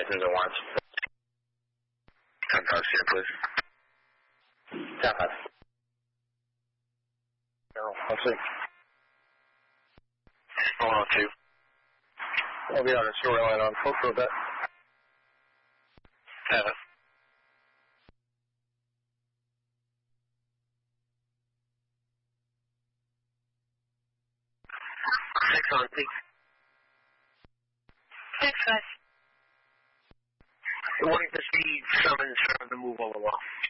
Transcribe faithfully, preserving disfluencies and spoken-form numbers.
license and warrants. ten cars here, please. ten five. Carol, let's see. one oh two. I'll be on a short line on Post Road. Seven. Six on, please. Six five. Wanting to see summons for the move over law.